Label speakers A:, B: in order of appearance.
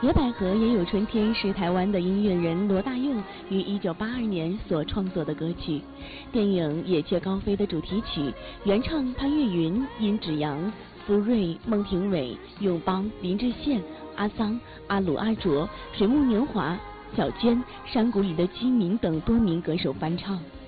A: 野百合也有春天是台湾的音乐人罗大佑于1982年所创作的歌曲。电影《野雀高飞》的主题曲，原唱潘越云、殷志扬、福瑞、孟庭苇、永邦、林志宪、阿桑、阿鲁阿卓、水木年华、小娟、山谷里的居民等多名歌手翻唱。